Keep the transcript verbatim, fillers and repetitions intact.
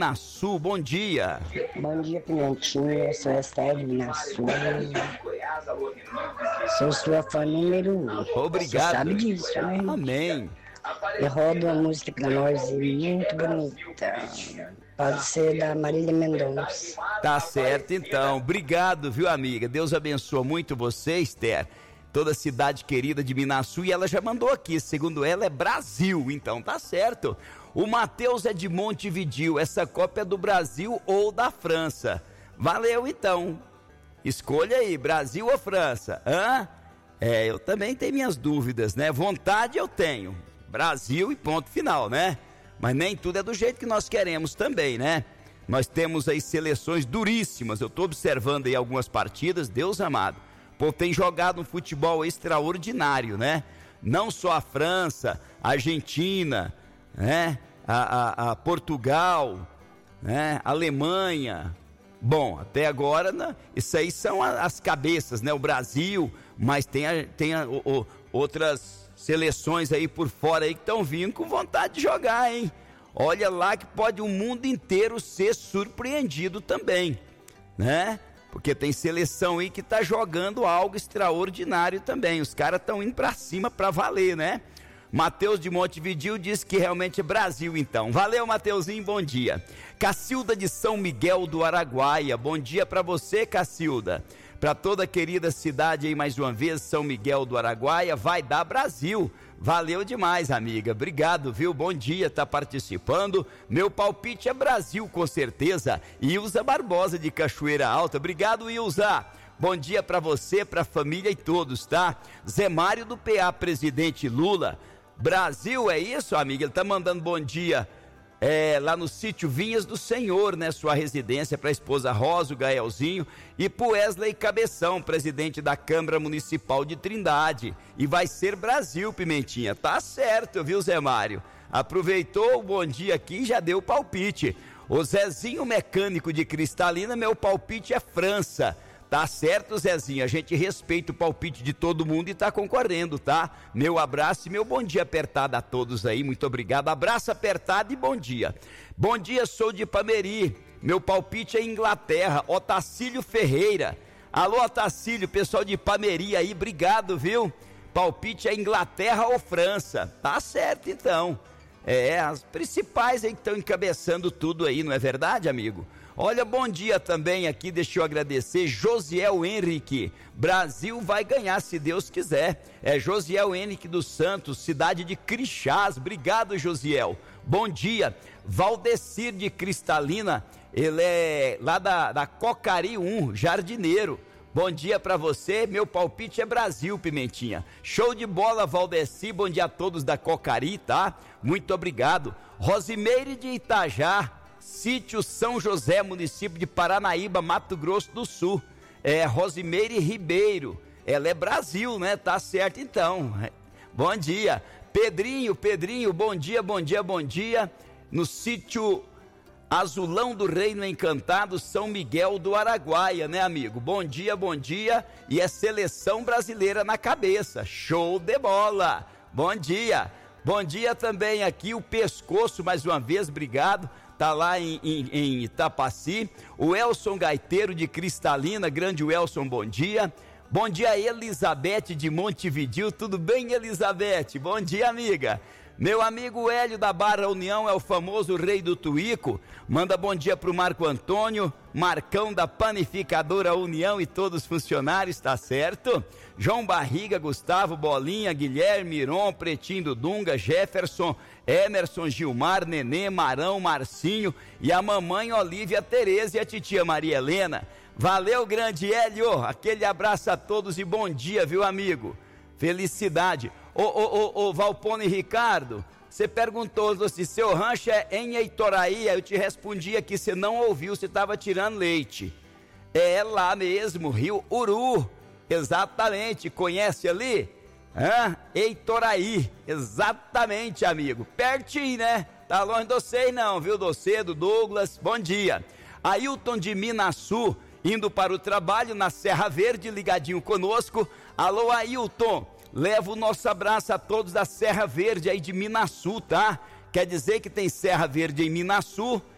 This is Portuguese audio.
Minaçu, bom dia. Bom dia, Pimentinha, eu sou a Esther de Minaçu. Sou sua fã número um. Obrigado. Você sabe disso, né? Amém. E roda uma música pra nós muito bonita. Pode ser da Marília Mendonça. Tá certo, então. Obrigado, viu, amiga? Deus abençoa muito você, Esther. Toda a cidade querida de Minaçu, e ela já mandou aqui, segundo ela é Brasil, então tá certo. O Matheus é de Montevidéu, essa Copa é do Brasil ou da França? Valeu, então. Escolha aí, Brasil ou França? Hã? É, eu também tenho minhas dúvidas, né? Vontade eu tenho, Brasil e ponto final, né? Mas nem tudo é do jeito que nós queremos também, né? Nós temos aí seleções duríssimas, eu tô observando aí algumas partidas, Deus amado. O povo tem jogado um futebol extraordinário, né? Não só a França, a Argentina, né? A, a, a Portugal, né? A Alemanha. Bom, até agora, né? Isso aí são a, as cabeças, né? O Brasil, mas tem, a, tem a, o, o, outras seleções aí por fora aí que estão vindo com vontade de jogar, hein? Olha lá que pode o mundo inteiro ser surpreendido também, né? Porque tem seleção aí que tá jogando algo extraordinário também. Os caras estão indo pra cima pra valer, né? Matheus de Montevidéu disse que realmente é Brasil, então. Valeu, Mateuzinho, bom dia. Cacilda de São Miguel do Araguaia, bom dia pra você, Cacilda. Pra toda a querida cidade aí, mais uma vez, São Miguel do Araguaia, vai dar Brasil. Valeu demais, amiga. Obrigado, viu? Bom dia, tá participando. Meu palpite é Brasil, com certeza. Ilza Barbosa de Cachoeira Alta. Obrigado, Ilza. Bom dia pra você, pra família e todos, tá? Zé Mário do P A, presidente Lula. Brasil, é isso, amiga? Ele tá mandando bom dia é, lá no sítio Vinhas do Senhor, né? Sua residência para a esposa Rosa, o Gaelzinho, e pro Wesley Cabeção, presidente da Câmara Municipal de Trindade. E vai ser Brasil, Pimentinha. Tá certo, viu, Zé Mário? Aproveitou o bom dia aqui e já deu o palpite. O Zezinho Mecânico de Cristalina, meu palpite é França. Tá certo, Zezinho, a gente respeita o palpite de todo mundo e tá concorrendo, tá? Meu abraço e meu bom dia apertado a todos aí, muito obrigado, abraço apertado e bom dia. Bom dia, sou de Pameri, meu palpite é Inglaterra, Otacílio Ferreira. Alô, Otacílio, pessoal de Pameri aí, obrigado, viu? Palpite é Inglaterra ou França, tá certo então. É, as principais aí que estão encabeçando tudo aí, não é verdade, amigo? Olha, bom dia também aqui, deixa eu agradecer, Josiel Henrique, Brasil vai ganhar se Deus quiser, é Josiel Henrique dos Santos, cidade de Crixás, obrigado, Josiel, bom dia. Valdecir de Cristalina, ele é lá da, da Cocari um, jardineiro, bom dia pra você, meu palpite é Brasil, Pimentinha, show de bola, Valdecir, bom dia a todos da Cocari, tá? Muito obrigado. Rosimeire de Itajá, sítio São José, município de Paranaíba, Mato Grosso do Sul, é Rosimeire Ribeiro, ela é Brasil, né? Tá certo então, bom dia. Pedrinho, Pedrinho, bom dia, bom dia, bom dia, no sítio Azulão do Reino Encantado, São Miguel do Araguaia, né, amigo? Bom dia, bom dia, e é seleção brasileira na cabeça, show de bola, bom dia. Bom dia também aqui, o Pescoço, mais uma vez, obrigado, tá lá em, em, em Itapaci, o Elson Gaiteiro de Cristalina, grande Elson, bom dia. Bom dia, Elizabeth de Montevidéu, tudo bem, Elizabeth? Bom dia, amiga. Meu amigo Hélio da Barra União, é o famoso rei do Tuíco, manda bom dia pro Marco Antônio, Marcão da Panificadora União e todos os funcionários, tá certo? João Barriga, Gustavo, Bolinha, Guilherme, Iron, Pretinho do Dunga, Jefferson, Emerson, Gilmar, Nenê, Marão, Marcinho e a mamãe Olívia Tereza e a titia Maria Helena. Valeu, grande Hélio, aquele abraço a todos e bom dia, viu, amigo? Felicidade. Ô, ô, ô, ô Valpone Ricardo, você perguntou se seu rancho é em Heitoraí, eu te respondi aqui, você não ouviu, você estava tirando leite. É lá mesmo, Rio Uru, exatamente, conhece ali? Hã? Heitoraí, exatamente, amigo, pertinho, né? Tá longe de vocês não, viu, Docedo, Douglas, bom dia. Ailton de Minaçu, indo para o trabalho na Serra Verde, ligadinho conosco. Alô, Ailton, leva o nosso abraço a todos da Serra Verde aí de Minaçu, tá? Quer dizer que tem Serra Verde em Minaçu,